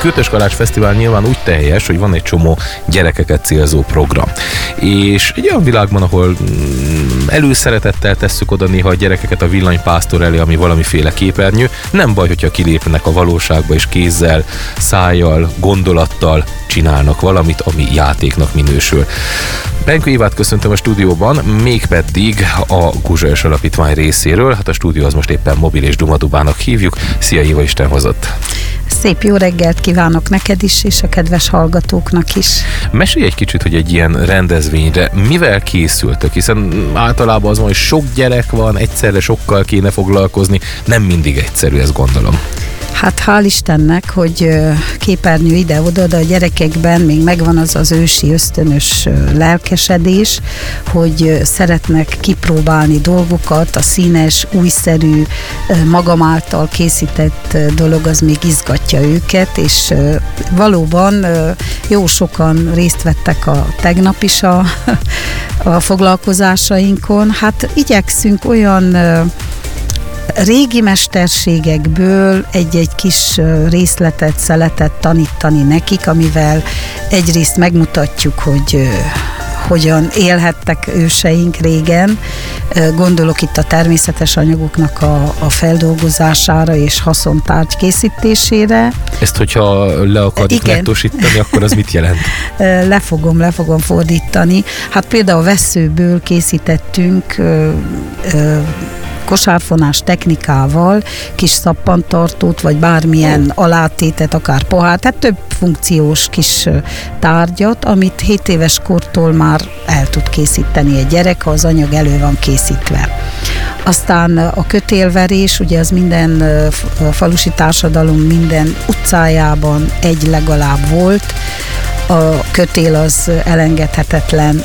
Kürtös Kalács Fesztivál nyilván úgy teljes, hogy van egy csomó gyerekeket célzó program. És egy olyan világban, ahol előszeretettel tesszük oda néha a gyerekeket a villanypásztor elé, ami valamiféle képernyő, nem baj, hogyha kilépnek a valóságba, és kézzel, szájjal, gondolattal csinálnak valamit, ami játéknak minősül. Benkő Évát köszöntöm a stúdióban, mégpedig a Guzsajos Alapítvány részéről. Hát a stúdió az most éppen Mobil és Dumadubának hívjuk. Szia Éva, Isten hozott! Szép jó reggelt kívánok neked is, és a kedves hallgatóknak is. Mesélj egy kicsit, hogy egy ilyen rendezvényre mivel készültök, hiszen általában az van, hogy sok gyerek van, egyszerre sokkal kéne foglalkozni, nem mindig egyszerű, ezt gondolom. Hát hál' Istennek, hogy képernyő ide-oda, de a gyerekekben még megvan az az ősi ösztönös lelkesedés, hogy szeretnek kipróbálni dolgokat, a színes, újszerű, magam által készített dolog az még izgatja őket, és valóban jó sokan részt vettek tegnap is a foglalkozásainkon. Hát igyekszünk olyan régi mesterségekből egy-egy kis részletet, szeletet tanítani nekik, amivel egyrészt megmutatjuk, hogy hogyan élhettek őseink régen. Gondolok itt a természetes anyagoknak a feldolgozására és haszontárgy készítésére. Ezt, hogyha le akarjuk nettosítani, akkor az mit jelent? Le fogom fordítani. Hát például a vesszőből készítettünk kosárfonás technikával kis szappantartót, vagy bármilyen alátétet, akár pohár, tehát több funkciós kis tárgyat, amit 7 éves kortól már el tud készíteni egy gyerek, ha az anyag elő van készítve. Aztán a kötélverés, ugye az minden falusi társadalom minden utcájában egy legalább volt. A kötél az elengedhetetlen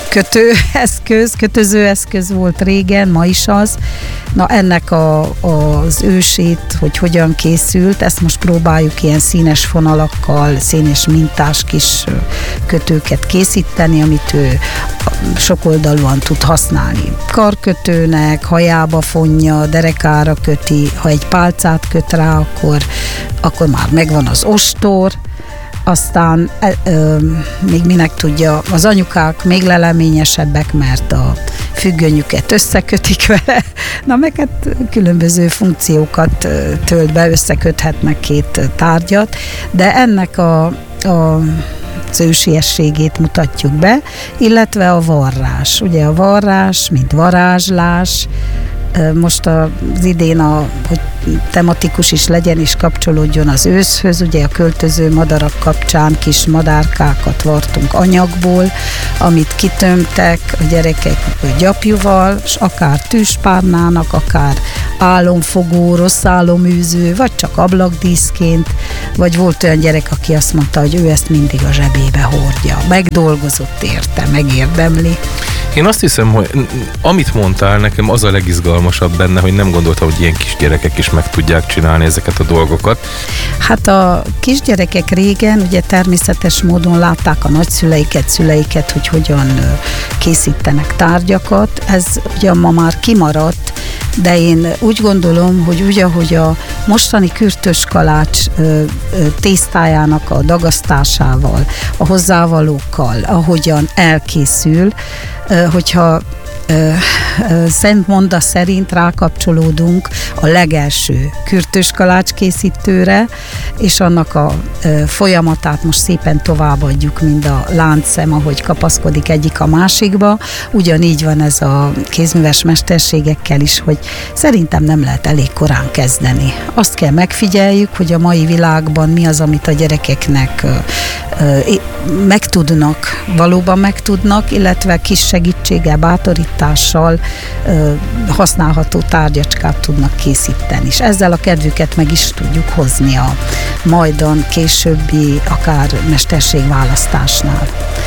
kötözőeszköz volt régen, ma is az. Na ennek az ősét, hogy hogyan készült, ezt most próbáljuk ilyen színes fonalakkal, színes mintás kis kötőket készíteni, amit ő sokoldalúan tud használni. Karkötőnek, hajába fonja, derekára köti, ha egy pálcát köt rá, akkor már megvan az ostor. Aztán még minek tudja, az anyukák még leleményesebbek, mert a függönyüket összekötik vele, na meg hát különböző funkciókat tölt be, összeköthetnek két tárgyat, de ennek az ősiességét mutatjuk be, illetve a varrás. Ugye a varrás, mint varázslás, most az idén, hogy tematikus is legyen és kapcsolódjon az őszhöz, ugye a költöző madarak kapcsán kis madárkákat vartunk anyagból, amit kitömtek a gyerekek gyapjúval, és akár tűzspárnának, akár álomfogó, rossz áloműző, vagy csak ablakdíszként, vagy volt olyan gyerek, aki azt mondta, hogy ő ezt mindig a zsebébe hordja. Megdolgozott érte, megérdemli. Én azt hiszem, hogy amit mondtál, nekem az a legizgalmasabb benne, hogy nem gondoltam, hogy ilyen kisgyerekek is meg tudják csinálni ezeket a dolgokat. Hát a kisgyerekek régen ugye természetes módon látták a nagyszüleiket, szüleiket, hogy hogyan készítenek tárgyakat. Ez ugye ma már kimaradt, de én úgy gondolom, hogy úgy, ahogy a mostani kürtös kalács tésztájának a dagasztásával, a hozzávalókkal, ahogyan elkészül, hogyha szent monda szerint rákapcsolódunk a legelső kürtös kalács készítőre, és annak a folyamatát most szépen továbbadjuk, mint a láncszem, ahogy kapaszkodik egyik a másikba. Ugyanígy van ez a kézműves mesterségekkel is, hogy szerintem nem lehet elég korán kezdeni. Azt kell megfigyeljük, hogy a mai világban mi az, amit a gyerekeknek megtudnak, valóban megtudnak, illetve kis segítséggel, bátorítással használható tárgyacskát tudnak készíteni. És ezzel a kedvüket meg is tudjuk hozni a majdan későbbi akár mesterségválasztásnál.